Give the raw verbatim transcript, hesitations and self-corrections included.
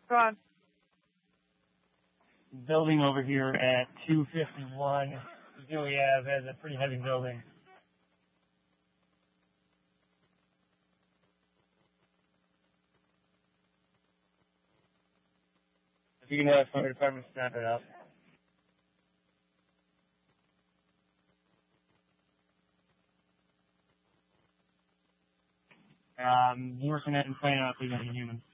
Go on. Building over here at two fifty-one, Dewey Ave has a pretty heavy building. If you can have fire department snap it up. Um, working at and planning on leaving a human.